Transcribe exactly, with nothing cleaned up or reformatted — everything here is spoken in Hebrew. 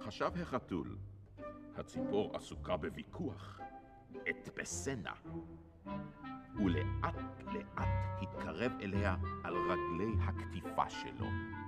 חשב החתול, הציפור עסוקה בוויכוח, אתפסנה, ולאט לאט התקרב אליה על רגלי הכתיפה שלו.